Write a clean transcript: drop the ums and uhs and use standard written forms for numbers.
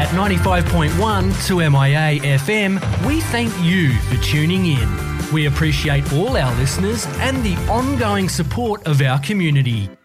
At 95.1 2MIA FM, we thank you for tuning in. We appreciate all our listeners and the ongoing support of our community.